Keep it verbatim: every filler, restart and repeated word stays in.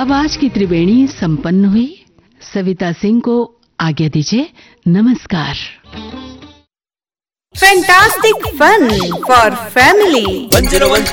अब आज की त्रिवेणी संपन्न हुई। सविता सिंह को आज्ञा दीजिए। नमस्कार। Fantastic fun for family. one oh one